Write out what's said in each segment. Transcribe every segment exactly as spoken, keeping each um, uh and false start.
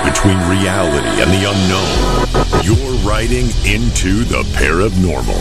between reality and the unknown. You're riding into the paranormal.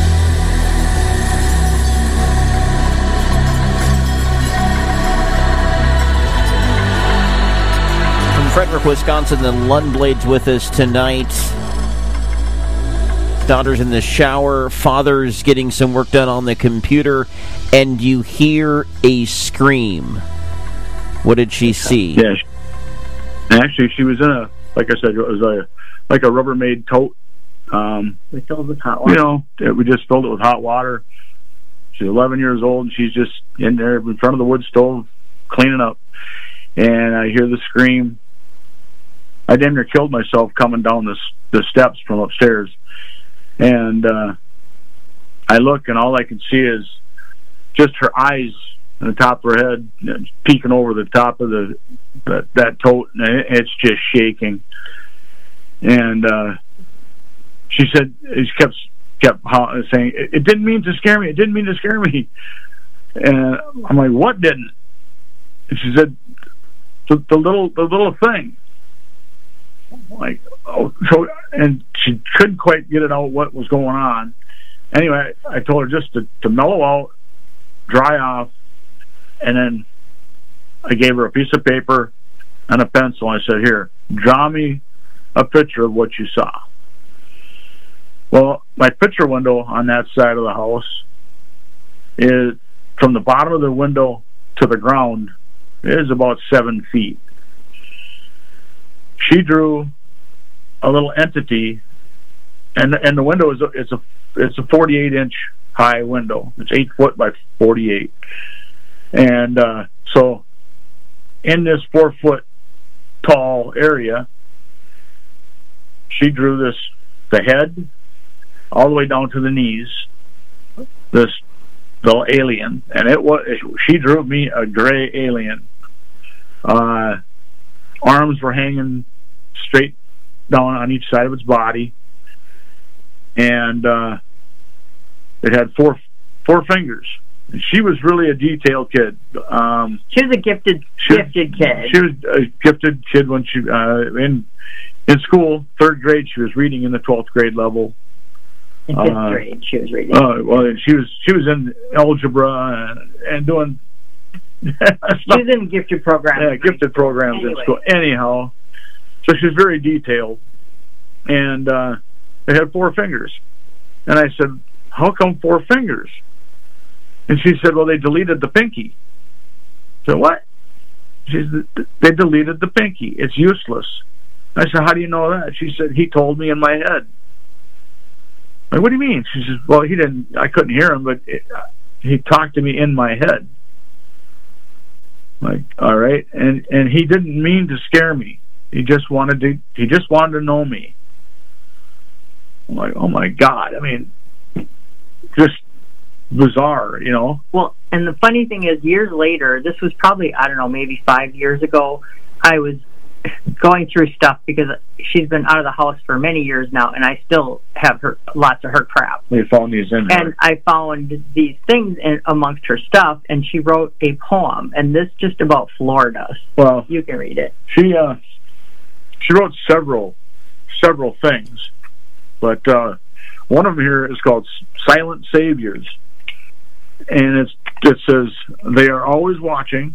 From Frederick, Wisconsin, the Lundblades with us tonight. Daughter's in the shower, father's getting some work done on the computer, and you hear a scream. What did she see? Yeah, she, actually, she was in a, like I said, it was a like a Rubbermaid tote. Um, we filled it with hot water. You know, it, we just filled it with hot water. She's eleven years old, and she's just in there in front of the wood stove cleaning up. And I hear the scream. I damn near killed myself coming down this, the steps from upstairs. And uh, I look, and all I can see is just her eyes on the top of her head, peeking over the top of the that, that tote, and it's just shaking. And uh, she said, she kept kept saying, it, "It didn't mean to scare me. It didn't mean to scare me." And I'm like, "What didn't?" And she said, "The, the little the little thing." Like, oh, so, and she couldn't quite get it out what was going on. Anyway, I told her just to, to mellow out, dry off, and then I gave her a piece of paper and a pencil. And I said, "Here, draw me a picture of what you saw." Well, my picture window on that side of the house is, from the bottom of the window to the ground, is about seven feet. She drew a little entity, and and the window is a, it's a it's a forty-eight inch high window. It's eight foot by forty-eight, and uh, so in this four foot tall area, she drew this the head all the way down to the knees. This little alien, and it was she drew me a gray alien. Uh, arms were hanging straight down on each side of its body, and uh, it had four four fingers. And she was really a detailed kid. Um, she was a gifted she, gifted kid. She was a gifted kid when she uh, in in school, third grade. She was reading in the twelfth grade level. In fifth uh, grade, she was reading. Uh, well, she was she was in algebra and, and doing. She was in gifted programs. Yeah, gifted programs anyway. In school. Anyhow, so she was very detailed, and uh, they had four fingers. And I said, "How come four fingers?" And she said, "Well, they deleted the pinky." I said, "What?" She said, "They deleted the pinky. It's useless." I said, "How do you know that?" She said, "He told me in my head." Like, "What do you mean?" She says, "Well, he didn't. I couldn't hear him, but it, uh, he talked to me in my head." Like, all right, and and he didn't mean to scare me. He just wanted to. He just wanted to know me. I'm like, oh my God! I mean, just bizarre, you know. Well, and the funny thing is, years later, this was probably I don't know, maybe five years ago. I was going through stuff because she's been out of the house for many years now, and I still have her lots of her crap. We found these in there. And I found these things in, amongst her stuff, and she wrote a poem, and this just about floored us. Well, you can read it. She uh, she wrote several several things, but uh, one of them here is called "Silent Saviors," and it's it says they are always watching.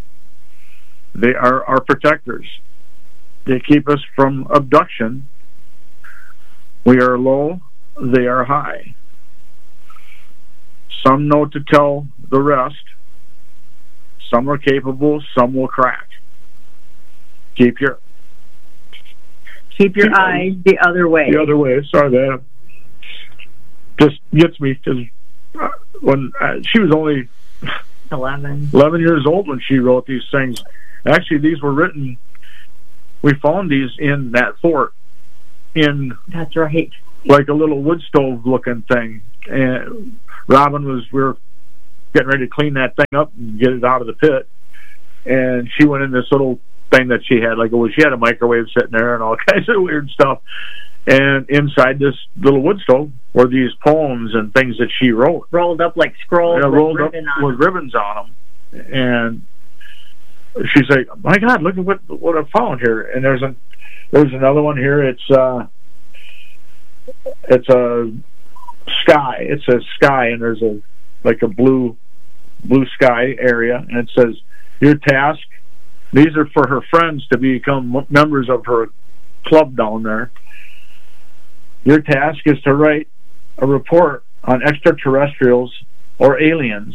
They are our protectors. They keep us from abduction. We are low, they are high. Some know to tell the rest. Some are capable, some will crack. Keep your keep your keep eyes the other way. The other way. Sorry, that just gets me because when uh, she was only eleven. eleven years old when she wrote these things. Actually, these were written. We found these in that fort. In that's right. Like a little wood stove looking thing. And Robin was we were getting ready to clean that thing up and get it out of the pit. And she went in this little thing that she had, like it was she had a microwave sitting there and all kinds of weird stuff. And inside this little wood stove were these poems and things that she wrote, rolled up like scrolls, yeah, with rolled ribbon up on with them. ribbons on them. And she's like, "My God, look at what what I found here!" And there's a there's another one here. It's uh, it's a sky. It says sky, and there's a like a blue blue sky area, and it says your task. These are for her friends to become members of her club down there. Your task is to write a report on extraterrestrials or aliens.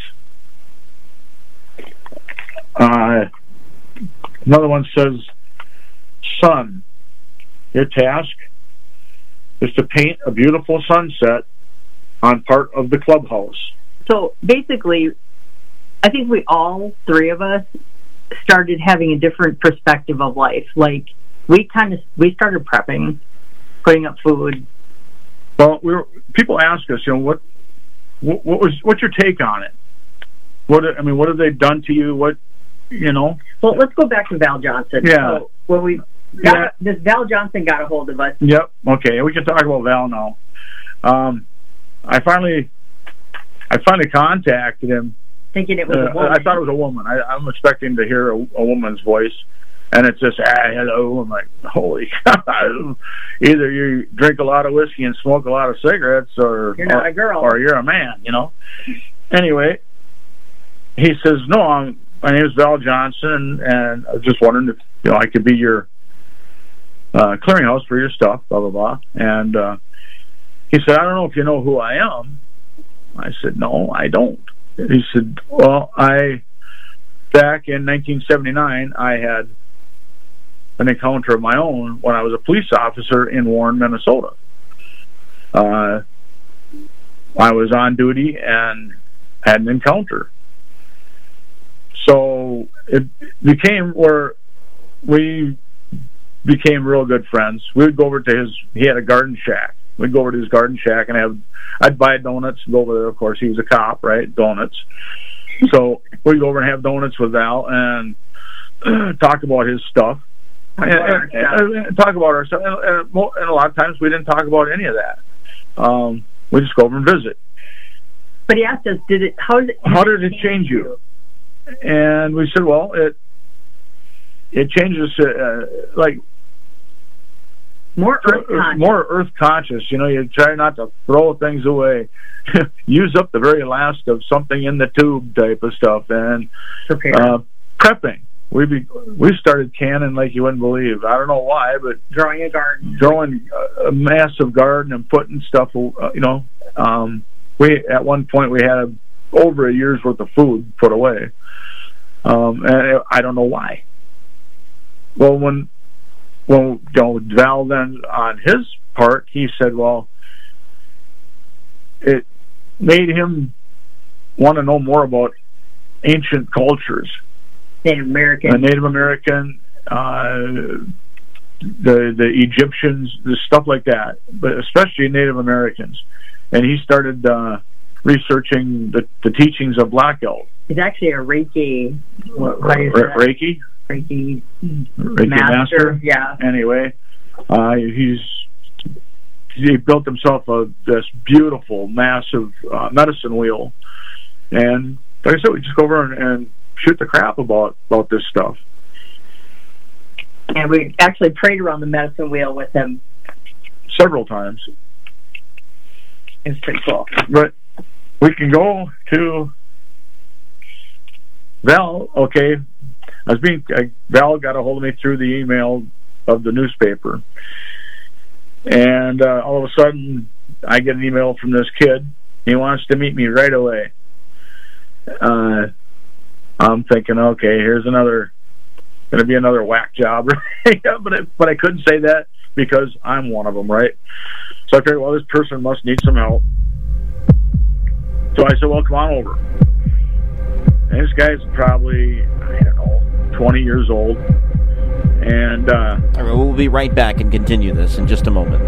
Uh, another one says, sun. Your task is to paint a beautiful sunset on part of the clubhouse. So basically, I think we all three of us started having a different perspective of life. Like, we kind of, we started prepping, putting up food. Well, we were, people ask us, you know, what, what, what was, what's your take on it? What, I mean, what have they done to you? What, you know? Well, let's go back to Val Johnson. Yeah. So when we got, Yeah. this Val Johnson got a hold of us. Yep. Okay. We can talk about Val now. Um, I finally, I finally contacted him. Thinking it was Uh, a woman. I thought it was a woman. I, I'm expecting to hear a, a woman's voice, and it's just, ah, hello. I'm like, holy God. Either you drink a lot of whiskey and smoke a lot of cigarettes, or You're not or, a girl. or you're a man, you know. Anyway, he says, no, I'm, my name is Val Johnson, and I was just wondering if, you know, I could be your uh, clearinghouse for your stuff, blah, blah, blah. And uh, he said, I don't know if you know who I am. I said, no, I don't. He said, well, I, back in nineteen seventy-nine, I had an encounter of my own when I was a police officer in Warren, Minnesota. Uh, I was on duty and had an encounter. So it became where we became real good friends. We would go over to his, he had a garden shack. We'd go over to his garden shack and have, I'd buy donuts and go over there. Of course, he was a cop, right? Donuts. So we'd go over and have donuts with Val and uh, talk about his stuff. Talk And, about our and, stuff. and, and talk about our stuff. And, and, mo- and a lot of times we didn't talk about any of that. Um, we just go over and visit. But he asked us, did it, how did it, How did it change you? And we said, well, it it changes, uh, like, More earth conscious. more earth conscious. You know, you try not to throw things away. Use up the very last of something in the tube type of stuff. And Prepare. uh, prepping. We be, we started canning like you wouldn't believe. I don't know why, but Growing a garden. growing a massive garden and putting stuff. Uh, you know, um, we at one point we had a, over a year's worth of food put away, um, and I don't know why. Well, when Well, you know, Val then on his part, he said, well, it made him want to know more about ancient cultures. Native American. Uh, Native American, uh, the the Egyptians, the stuff like that, but especially Native Americans. And he started uh, researching the, the teachings of Black Elk. He's actually a Reiki. What, what is Re- that? Reiki? Reiki, Reiki master. master. Yeah. Anyway, uh, he's he built himself a this beautiful, massive uh, medicine wheel, and like I said, we just go over and, and shoot the crap about about this stuff. And we actually prayed around the medicine wheel with him. Several times. It was pretty cool. But we can go to Val. Okay, I was being uh, Val got a hold of me through the email of the newspaper, and uh, all of a sudden I get an email from this kid. He wants to meet me right away. Uh, I'm thinking, okay, here's another, going to be another whack job, right? but I, but I couldn't say that because I'm one of them, right? So I figured, well, this person must need some help. So I said, well, come on over. And this guy's probably, I don't know, twenty years old. And uh, All right, we'll be right back and continue this in just a moment.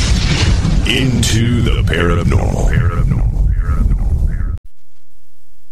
Into the paranormal.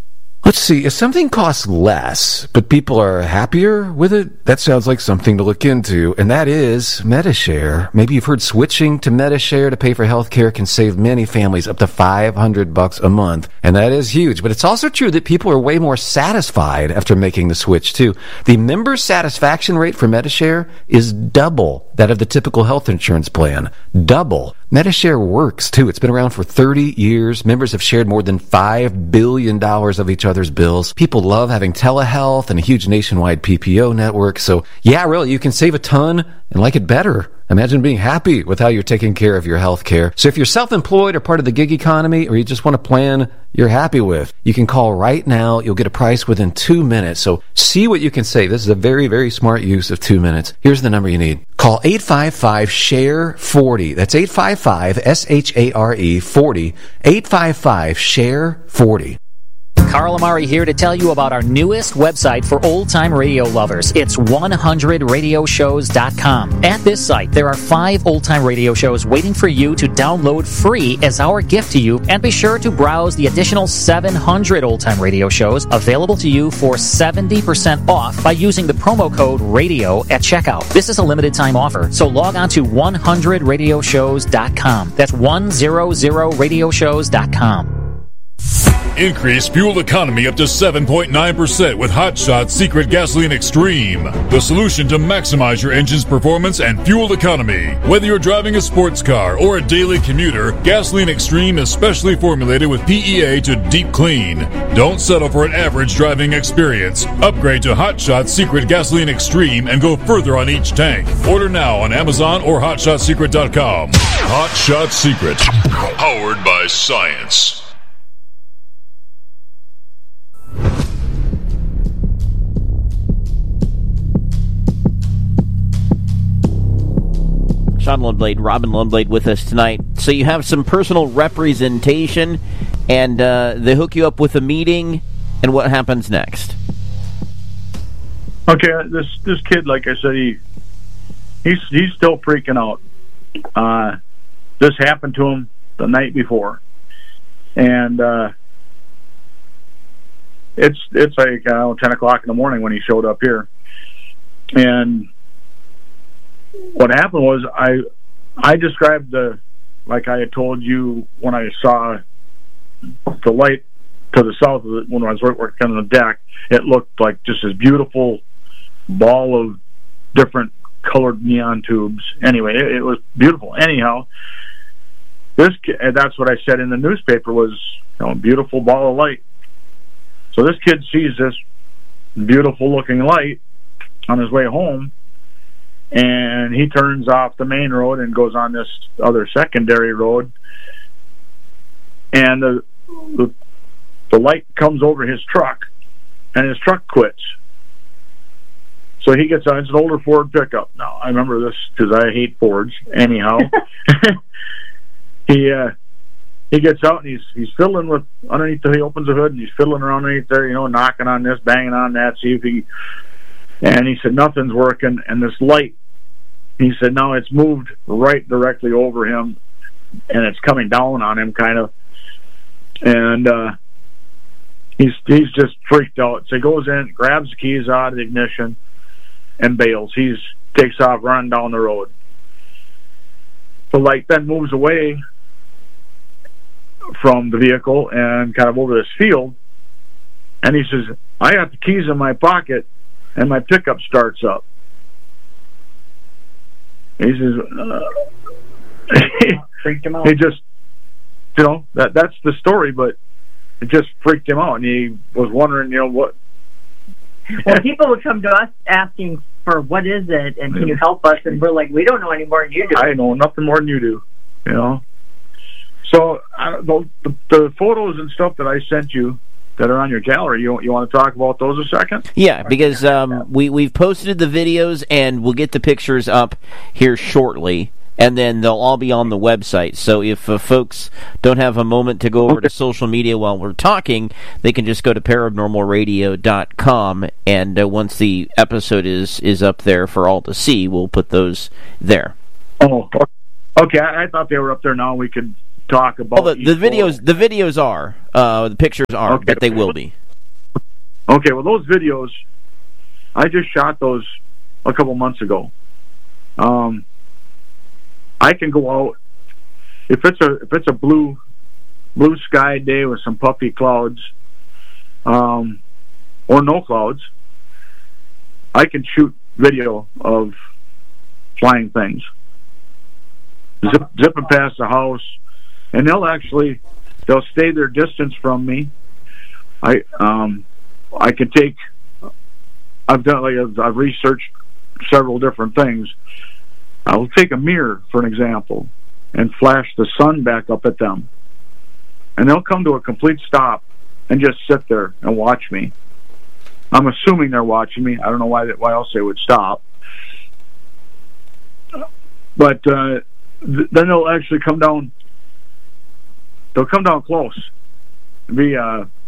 Let's see, if something costs less, but people are happier with it, that sounds like something to look into, and that is Medi-Share. Maybe you've heard switching to Medi-Share to pay for healthcare can save many families up to five hundred bucks a month, and that is huge. But it's also true that people are way more satisfied after making the switch, too. The member satisfaction rate for Medi-Share is double that of the typical health insurance plan. Double. Medi-Share works, too. It's been around for thirty years. Members have shared more than five billion dollars of each other's bills. People love having telehealth and a huge nationwide P P O network. So, yeah, really, you can save a ton and like it better. Imagine being happy with how you're taking care of your health care. So if you're self-employed or part of the gig economy, or you just want a plan you're happy with, you can call right now. You'll get a price within two minutes. So see what you can save. This is a very, very smart use of two minutes. Here's the number you need. Call eight five five, S H A R E, forty. That's eight five five, S H A R E, forty. eight five five, S H A R E, forty. Carl Amari here to tell you about our newest website for old-time radio lovers. It's one hundred radio shows dot com. At this site, there are five old-time radio shows waiting for you to download free as our gift to you, and be sure to browse the additional seven hundred old-time radio shows available to you for seventy percent off by using the promo code RADIO at checkout. This is a limited-time offer, so log on to one hundred radio shows dot com. That's one hundred radio shows dot com. Increase fuel economy up to seven point nine percent with Hot Shot Secret Gasoline Extreme. The solution to maximize your engine's performance and fuel economy. Whether you're driving a sports car or a daily commuter, Gasoline Extreme is specially formulated with P E A to deep clean. Don't settle for an average driving experience. Upgrade to Hot Shot Secret Gasoline Extreme and go further on each tank. Order now on Amazon or hot shot secret dot com. Hot Shot Secret. Powered by science. Sean Lundblade, Robin Lundblade with us tonight. So you have some personal representation, and uh, they hook you up with a meeting, and what happens next? Okay, this this kid, like I said, he he's he's still freaking out. Uh, this happened to him the night before, and uh, it's it's like uh, ten o'clock in the morning when he showed up here, and what happened was I I described the, like I had told you when I saw the light to the south of it, when I was working on the deck, it looked like just this beautiful ball of different colored neon tubes. Anyway, it, it was beautiful. Anyhow, this that's what I said in the newspaper was, you know, a beautiful ball of light. So this kid sees this beautiful looking light on his way home, and he turns off the main road and goes on this other secondary road, and the the, the light comes over his truck, and his truck quits. So he gets on. It's an older Ford pickup. Now I remember this because I hate Fords. Anyhow, he uh, he gets out and he's he's fiddling with underneath. The, he opens the hood and he's fiddling around underneath there. You know, knocking on this, banging on that, see if he. And he said nothing's working. And this light, he said, now it's moved right directly over him, and it's coming down on him, kind of. And uh, he's he's just freaked out. So he goes in, grabs the keys out of the ignition, and bails. He's takes off, running down the road. The light then moves away from the vehicle and kind of over this field. And he says, I got the keys in my pocket, and my pickup starts up. He says, uh, freaked him out. He just, you know, that that's the story, but it just freaked him out, and he was wondering, you know, what. Well, people would come to us asking for what is it, and can you help us? And we're like, we don't know any more than you do. I know nothing more than you do, you know. So I, the, the the photos and stuff that I sent you that are on your gallery, you you want to talk about those a second? Yeah, because um, we we've posted the videos and we'll get the pictures up here shortly, and then they'll all be on the website. So if uh, folks don't have a moment to go over to social media while we're talking, they can just go to paranormal radio dot com, and uh, once the episode is is up there for all to see, we'll put those there. Oh, okay. I, I thought they were up there now. We could talk about well, the, the videos. The videos are. Uh, the pictures aren't, okay. but they will be. Okay, well, those videos, I just shot those a couple months ago. Um, I can go out if it's a if it's a blue blue sky day with some puffy clouds, um, or no clouds. I can shoot video of flying things, Zip, zipping past the house, and they'll actually they'll stay their distance from me. I um, I can take. I've done like I've, I've researched several different things. I'll take a mirror for an example and flash the sun back up at them, and they'll come to a complete stop and just sit there and watch me. I'm assuming they're watching me. I don't know why why else they would stop. But uh, th- then they'll actually come down. They'll come down close, be uh,